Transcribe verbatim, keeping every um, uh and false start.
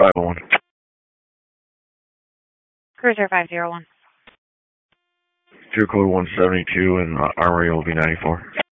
five oh one. Cruiser five zero one. Tier code one seventy-two and uh, Armory will be ninety-four.